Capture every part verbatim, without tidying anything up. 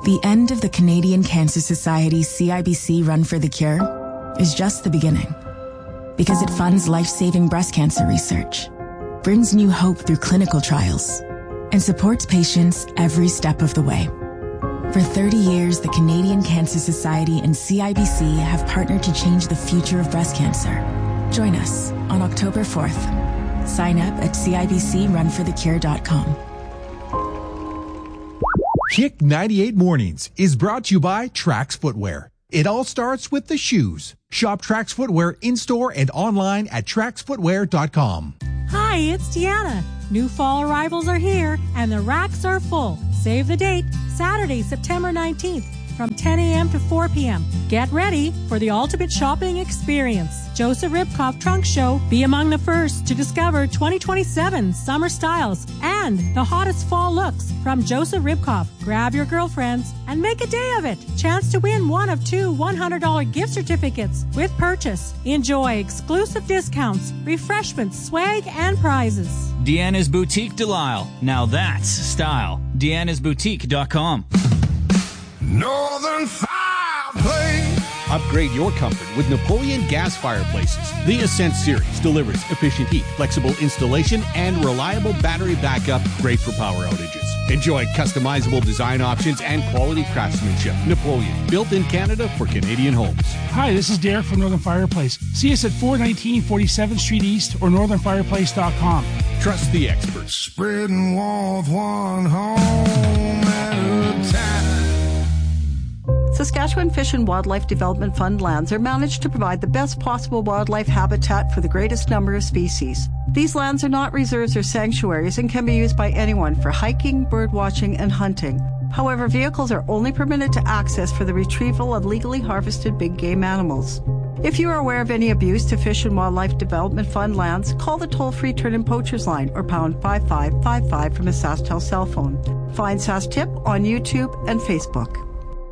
The end of the Canadian Cancer Society C I B C Run for the Cure is just the beginning, because it funds life-saving breast cancer research, brings new hope through clinical trials, and supports patients every step of the way. For thirty years, the Canadian Cancer Society and C I B C have partnered to change the future of breast cancer. Join us on October fourth. Sign up at C I B C run for the cure dot com. Kick ninety-eight Mornings is brought to you by Trax Footwear. It all starts with the shoes. Shop Trax Footwear in-store and online at trax footwear dot com. Hi, it's Deanna. New fall arrivals are here, and the racks are full. Save the date, Saturday, September nineteenth, from ten a.m. to four p.m. Get ready for the ultimate shopping experience. Joseph Ribkoff Trunk Show. Be among the first to discover twenty twenty-seven summer styles and the hottest fall looks from Joseph Ribkoff. Grab your girlfriends and make a day of it. Chance to win one of two one hundred dollars gift certificates with purchase. Enjoy exclusive discounts, refreshments, swag, and prizes. Deanna's Boutique Delisle. Now that's style. Deanna's Boutique dot com. Northern Fireplace. Upgrade your comfort with Napoleon gas fireplaces. The Ascent series delivers efficient heat, flexible installation, and reliable battery backup, great for power outages. Enjoy customizable design options and quality craftsmanship. Napoleon, built in Canada for Canadian homes. Hi, this is Derek from Northern Fireplace. See us at four nineteen forty-seventh Street East or northern fireplace dot com. Trust the experts. Spreading warmth one home at a time. Saskatchewan Fish and Wildlife Development Fund lands are managed to provide the best possible wildlife habitat for the greatest number of species. These lands are not reserves or sanctuaries and can be used by anyone for hiking, bird watching, and hunting. However, vehicles are only permitted to access for the retrieval of legally harvested big game animals. If you are aware of any abuse to Fish and Wildlife Development Fund lands, call the toll-free Turn-In Poachers line or pound five five five five from a SaskTel cell phone. Find SaskTip on YouTube and Facebook.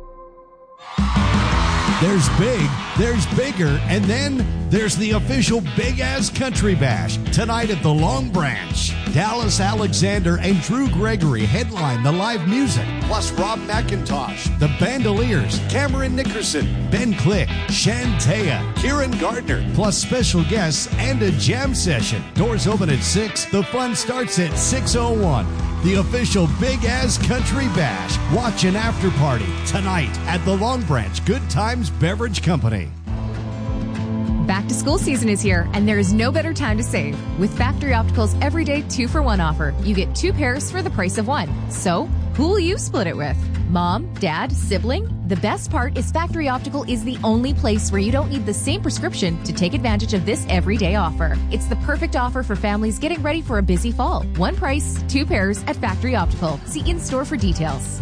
There's big, there's bigger, and then there's the official Big Ass Country Bash tonight at the Long Branch. Dallas Alexander and Drew Gregory headline the live music, plus Rob McIntosh, the Bandoliers, Cameron Nickerson, Ben Click, Shantea, Kieran Gardner, plus special guests and a jam session. Doors open at six. The fun starts at six oh one. The official Big Ass Country Bash. Watch an after party tonight at the Long Branch Good Times Beverage Company. Back to school season is here, and there is no better time to save. With Factory Optical's everyday two for one offer, you get two pairs for the price of one. So, who will you split it with? Mom, dad, sibling? The best part is Factory Optical is the only place where you don't need the same prescription to take advantage of this everyday offer. It's the perfect offer for families getting ready for a busy fall. One price, two pairs at Factory Optical. See in-store for details.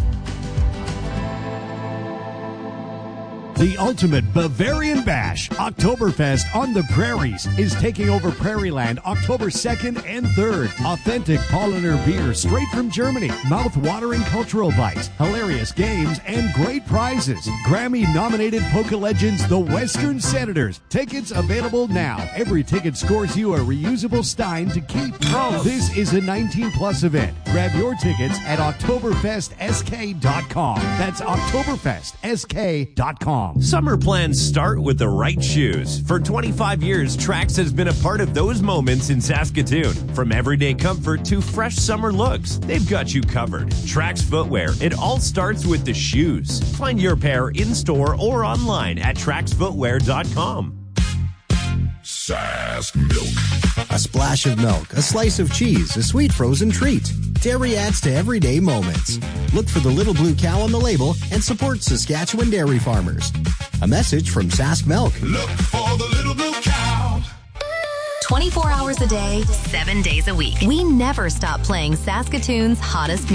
The ultimate Bavarian Bash, Oktoberfest on the Prairies, is taking over Prairieland October second and third. Authentic Paulaner beer straight from Germany, mouth-watering cultural bites, hilarious games, and great prizes. Grammy-nominated polka legends, the Western Senators. Tickets available now. Every ticket scores you a reusable stein to keep. This is a nineteen plus event. Grab your tickets at oktoberfest s k dot com. That's oktoberfest s k dot com. Summer plans start with the right shoes. For twenty-five years, Trax has been a part of those moments in Saskatoon. From everyday comfort to fresh summer looks, they've got you covered. Trax Footwear, it all starts with the shoes. Find your pair in-store or online at trax footwear dot com. Sask Milk. A splash of milk, a slice of cheese, a sweet frozen treat. Dairy adds to everyday moments. Look for the little blue cow on the label and support Saskatchewan dairy farmers. A message from Sask Milk. Look for the little blue cow. twenty-four hours a day, seven days a week. We never stop playing Saskatoon's hottest music.